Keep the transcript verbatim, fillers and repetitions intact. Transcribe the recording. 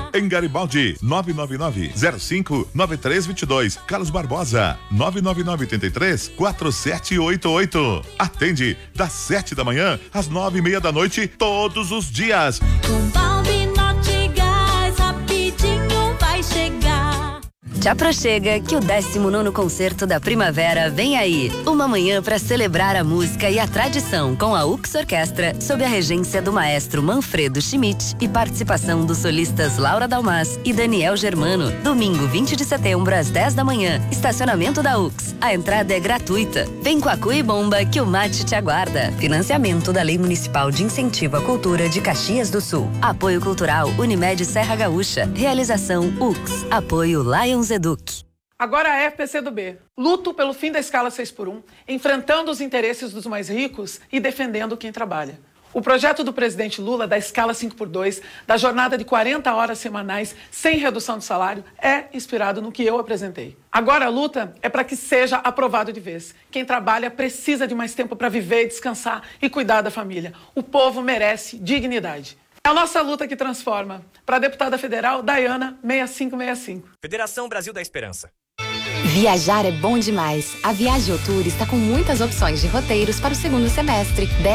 Em Garibaldi, nove nove nove, zero cinco, nove três dois dois. Carlos Barbosa, nove nove nove, oito três, quatro sete oito oito. Atende das sete da manhã às nove e meia da noite, todos os dias. Com Balbi Nortegás, rapidinho vai chegar. Te aproxega que o décimo nono Concerto da Primavera vem aí. Uma manhã para celebrar a música e a tradição com a U X Orquestra, sob a regência do maestro Manfredo Schmidt e participação dos solistas Laura Dalmas e Daniel Germano. Domingo, vinte de setembro, às dez da manhã. Estacionamento da U X. A entrada é gratuita. Vem com a Cu e Bomba que o mate te aguarda. Financiamento da Lei Municipal de Incentivo à Cultura de Caxias do Sul. Apoio Cultural Unimed Serra Gaúcha. Realização U X. Apoio Lions Eduque. Agora a F P C do B. Luto pelo fim da escala seis por um, enfrentando os interesses dos mais ricos e defendendo quem trabalha. O projeto do presidente Lula da escala cinco por dois, da jornada de quarenta horas semanais sem redução de salário, é inspirado no que eu apresentei. Agora a luta é para que seja aprovado de vez. Quem trabalha precisa de mais tempo para viver, descansar e cuidar da família. O povo merece dignidade. É a nossa luta que transforma. Para a deputada federal, Daiana, seis cinco seis cinco. Federação Brasil da Esperança. Viajar é bom demais. A Viagem Tour está com muitas opções de roteiros para o segundo semestre.